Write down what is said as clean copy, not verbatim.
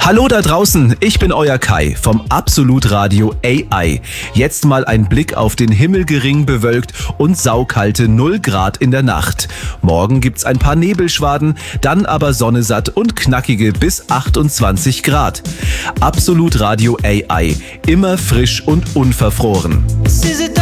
Hallo da draußen, ich bin euer Kai vom Absolut Radio AI. Jetzt mal ein Blick auf den Himmel, gering bewölkt und saukalte 0 Grad in der Nacht. Morgen gibt's ein paar Nebelschwaden, dann aber sonnesatt und knackige bis 28 Grad. Absolut Radio AI, immer frisch und unverfroren.